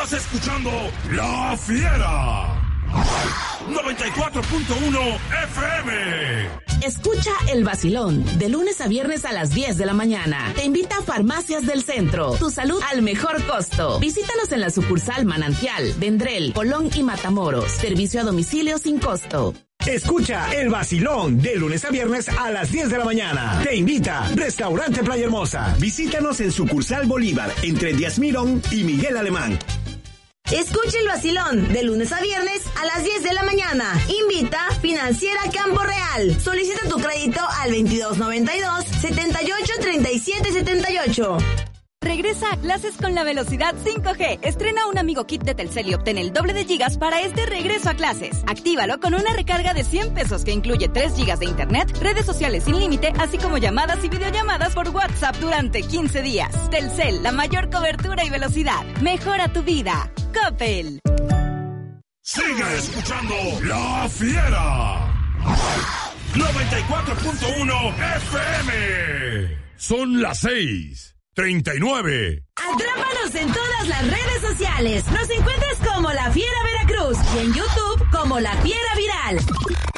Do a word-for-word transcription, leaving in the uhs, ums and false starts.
Estás escuchando La Fiera. noventa y cuatro punto uno F M. Escucha El Vacilón de lunes a viernes a las diez de la mañana. Te invita a Farmacias del Centro. Tu salud al mejor costo. Visítanos en la sucursal Manantial, Vendrell, Colón y Matamoros. Servicio a domicilio sin costo. Escucha El Vacilón de lunes a viernes a las diez de la mañana. Te invita Restaurante Playa Hermosa. Visítanos en sucursal Bolívar, entre Díaz Mirón y Miguel Alemán. Escucha El Vacilón de lunes a viernes a las diez de la mañana. Invita Financiera Campo Real. Solicita tu crédito al veintidós noventa y dos, setenta y ocho, treinta y siete setenta y ocho. Regresa a clases con la velocidad cinco G. Estrena un amigo kit de Telcel y obtén el doble de gigas para este regreso a clases. Actívalo con una recarga de cien pesos que incluye tres gigas de internet, redes sociales sin límite, así como llamadas y videollamadas por WhatsApp durante quince días. Telcel, la mayor cobertura y velocidad. Mejora tu vida. Coppel. Sigue escuchando La Fiera. noventa y cuatro punto uno F M. Son las seis treinta y nueve. Atrápanos en todas las redes sociales. Nos encuentras como La Fiera Veracruz y en YouTube como La Fiera Viral.